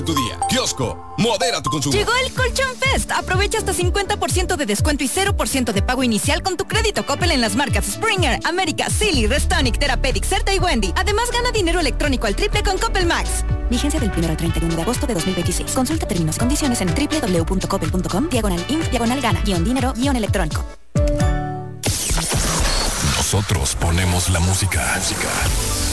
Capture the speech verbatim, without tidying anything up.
Tu día. Kiosco, modera tu consumo. Llegó el Colchón Fest. Aprovecha hasta cincuenta por ciento de descuento y cero por ciento de pago inicial con tu crédito Coppel en las marcas Springer, América, Silly, Restonic, Therapeutic, Certa y Wendy. Además, gana dinero electrónico al triple con Coppel Max. Vigencia del primero al treinta y uno de agosto de dos mil veintiséis. Consulta términos y condiciones en doble u doble u doble u punto coppel punto com, diagonal inf, diagonal gana, guión dinero, guión electrónico. Nosotros ponemos la música. Música.